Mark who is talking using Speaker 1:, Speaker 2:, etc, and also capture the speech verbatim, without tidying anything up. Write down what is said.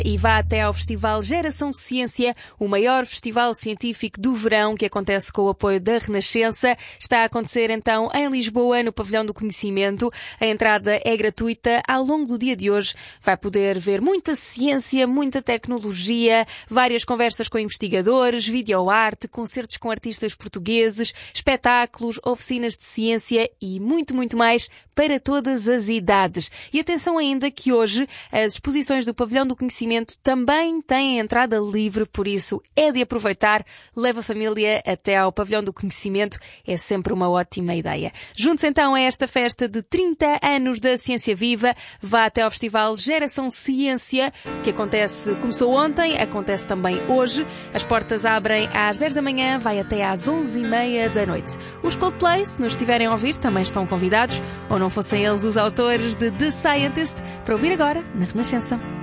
Speaker 1: E vá até ao Festival Geração Ciência, o maior festival científico do verão, que acontece com o apoio da Renascença. Está a acontecer então em Lisboa, no Pavilhão do Conhecimento. A entrada é gratuita. Ao longo do dia de hoje vai poder ver muita ciência, muita tecnologia, várias conversas com investigadores, videoarte, concertos com artistas portugueses, espetáculos, oficinas de ciência e muito, muito mais para todas as idades. E atenção ainda que hoje as exposições do Pavilhão do Conhecimento também têm entrada livre, por isso é de aproveitar. Leva a família até ao Pavilhão do Conhecimento, é sempre uma ótima ideia. Junte-se então a esta festa de trinta anos da Ciência Viva. Vá até ao Festival Geração Ciência, que acontece, começou ontem, acontece também hoje. As portas abrem às dez da manhã, vai até às onze e meia da noite. Os Coldplay, se nos estiverem a ouvir, também estão convidados, ou não fossem eles os autores de The Scientist, para ouvir agora na Renascença.